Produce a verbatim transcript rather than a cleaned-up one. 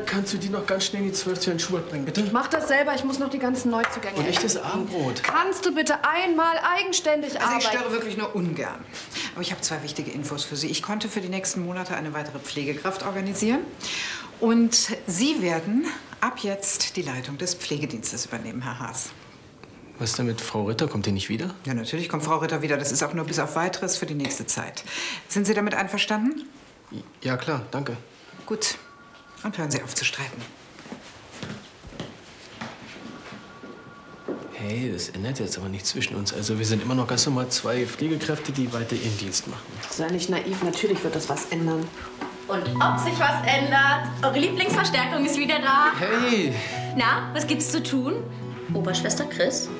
kannst du die noch ganz schnell in die zwölfzehn Schule bringen, bitte? Mach das selber, ich muss noch die ganzen Neuzugänge. Und echtes Abendbrot. Kannst du bitte einmal eigenständig Also arbeiten? ich störe wirklich nur ungern. Aber ich habe zwei wichtige Infos für Sie. Ich konnte für die nächsten Monate eine weitere Pflegekraft organisieren. Und Sie werden ab jetzt die Leitung des Pflegedienstes übernehmen, Herr Haas. Was ist denn mit Frau Ritter? Kommt die nicht wieder? Ja, natürlich kommt Frau Ritter wieder. Das ist auch nur bis auf Weiteres für die nächste Zeit. Sind Sie damit einverstanden? Ja, klar, danke. Gut. Und hören Sie auf zu streiten. Hey, das ändert jetzt aber nichts zwischen uns. Also wir sind immer noch ganz normal zwei Pflegekräfte, die weiter ihren Dienst machen. Sei nicht naiv, natürlich wird das was ändern. Und ob sich was ändert? Eure Lieblingsverstärkung ist wieder da. Hey! Na, was gibt's zu tun? Oberschwester Chris,